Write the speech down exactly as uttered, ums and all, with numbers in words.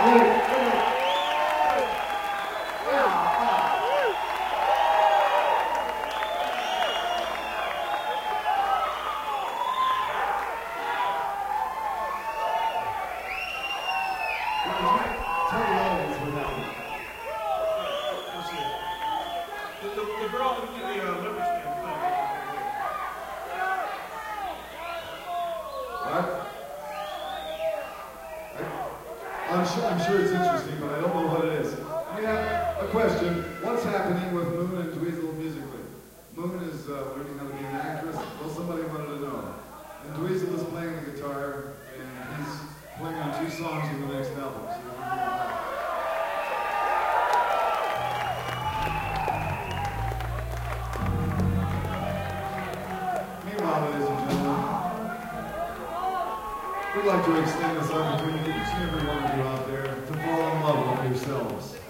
I'm sure, I'm sure it's interesting, but I don't know what it is. I mean, a question. What's happening with Moon and Dweezil musically? Moon is uh, learning how to be an actress. Well, somebody wanted to know. And Dweezil is playing the guitar, and he's playing on two songs in the next album. So meanwhile, ladies and gentlemen, we'd like to extend this opportunity to each and every one of you out there to fall in love with yourselves.